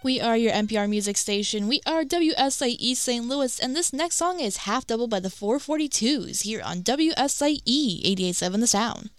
We are your NPR music station. We are WSIE St. Louis, and this next song is Half Double by the 442s here on WSIE 88.7 The Sound.